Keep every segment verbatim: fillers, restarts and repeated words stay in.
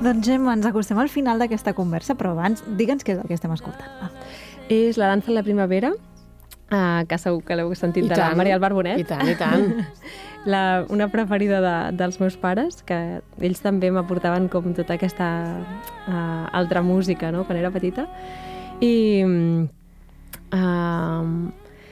Doncs, Gemma, ens acostem al final d'aquesta conversa, però abans, digue'ns què és el que estem escoltant. Va. És La dansa de la primavera, uh, que segur que l'heu sentit, I de la tant, Marial Barbonet. I tant, i tant. La, una preferida de, dels meus pares, que ells també m'aportaven com tota aquesta uh, altra música, no?, quan era petita. I, uh,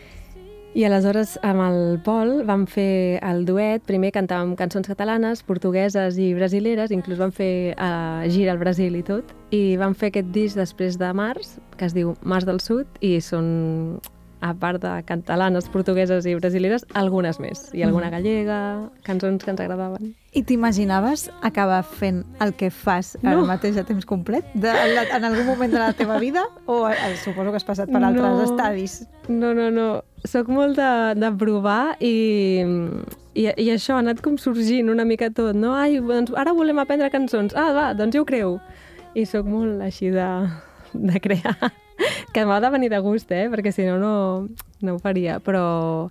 i aleshores amb el Pol vam fer el duet. Primer cantàvem cançons catalanes, portugueses i brasileres, inclús vam fer uh, gira al Brasil i tot. I vam fer aquest disc després de Mars, que es diu Mars del Sud, i són, a part de catalanes, portugueses i brasileres, algunes més. I alguna gallega, cançons que ens agradaven. I t'imaginaves acabar fent el que fas ara No. mateix a temps complet? De, la, en algun moment de la teva vida? O eh, suposo que has passat per altres No. estadis? No, no, no. Soc molt de, de provar i, i, i això ha anat com sorgint una mica tot, no? Ai, doncs ara volem aprendre cançons. Ah, va, doncs jo ho creu. I sóc molt així de, de crear. Que m'ha de venir de gust, eh? Perquè si no, no, no ho faria. Però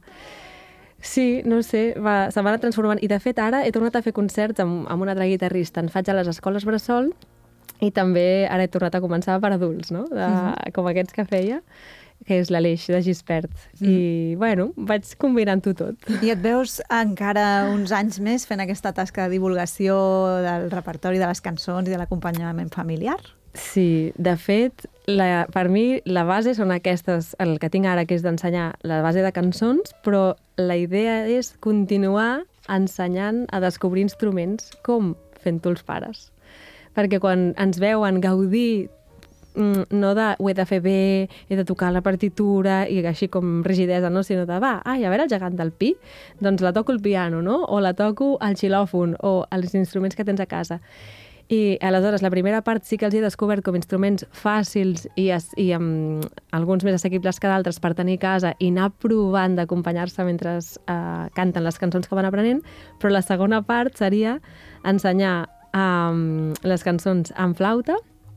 sí, no sé, va, se va anar transformant. I de fet ara he tornat a fer concerts amb, amb un altre guitarrista. En faig a les escoles bressol i també ara he tornat a començar per adults, no? De, mm-hmm. Com aquests que feia, que és l'Aleix de Gispert. Mm. I, bueno, vaig combinant-ho tot. I et veus encara uns anys més fent aquesta tasca de divulgació del repertori de les cançons i de l'acompanyament familiar? Sí, de fet, la, per mi la base són aquestes, el que tinc ara, que és d'ensenyar la base de cançons, però la idea és continuar ensenyant a descobrir instruments com fent-ho els pares. Perquè quan ens veuen gaudir no de ho he de fer bé, he de tocar la partitura i així com rigidesa, no? Sinó de va, ai, a veure el gegant del pi, doncs la toco el piano, no? O la toco al xilòfon o els instruments que tens a casa. I aleshores la primera part sí que els he descobert com instruments fàcils i, es, i amb alguns més assequibles que d'altres per tenir a casa i anar provant d'acompanyar-se mentre uh, canten les cançons que van aprenent, però la segona part seria ensenyar um, les cançons en flauta,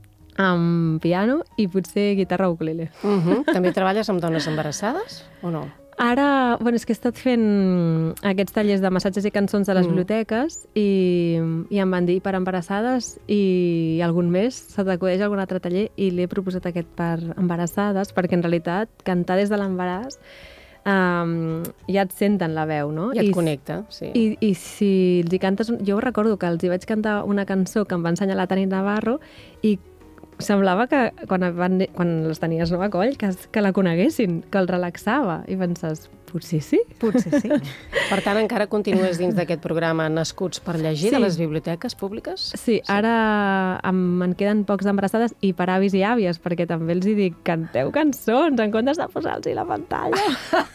amb piano i potser guitarra o ukulele. Uh-huh. També treballes amb dones embarassades o no? Ara, bueno, és que he estat fent aquests tallers de massatges i cançons a les mm. biblioteques i, i em van dir per embarassades i algun mes se t'acudeix algun altre taller i l'he proposat aquest per embarassades perquè en realitat cantar des de l'embaràs um, ja et senten la veu, no? I et I, connecta, sí. I, I si els hi cantes... Jo recordo que els hi vaig cantar una cançó que em va ensenyar la Tanit Navarro i semblava que quan, van, quan les tenies no, a coll, que, que la coneguessin, que el relaxava. I penses, potser sí? Potser sí. Per tant, encara continues dins d'aquest programa Nascuts per llegir, sí. de les biblioteques públiques? Sí, sí. Ara em, en queden pocs embarassades i per avis i àvies, perquè també els hi dic, canteu cançons en comptes de posar-los la pantalla.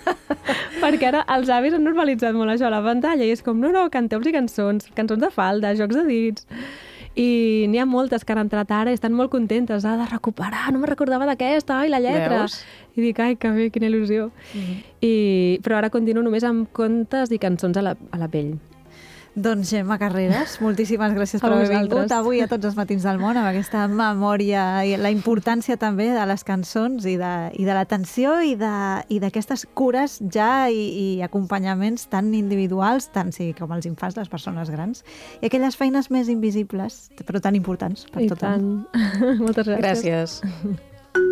Perquè ara els avis han normalitzat molt això, la pantalla, i és com, no, no, canteu-los cançons, cançons de falda, jocs de dits... I n'hi ha moltes que han entrat ara i estan molt contentes. Ha de recuperar, no me recordava d'aquesta, ai, la lletra. Veus? I dic, ai, que bé, quina il·lusió. Mm-hmm. I, però ara continuo només amb contes i cançons a la, a la pell. Doncs Gemma Carreras, moltíssimes gràcies A per haver vosaltres. vingut avui a Tots els matins del món, amb aquesta memòria i la importància també de les cançons i de, i de l'atenció i d'aquestes cures ja i, i acompanyaments tan individuals, tant sí com els infants, les persones grans, i aquelles feines més invisibles, però tan importants per I tothom. tant. Moltes gràcies. Gràcies.